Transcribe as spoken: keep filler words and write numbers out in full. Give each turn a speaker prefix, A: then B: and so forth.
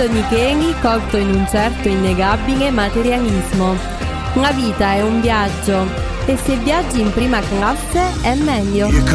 A: Anthony Kenny cotto in un certo innegabile materialismo. La vita è un viaggio e se viaggi in prima classe è meglio.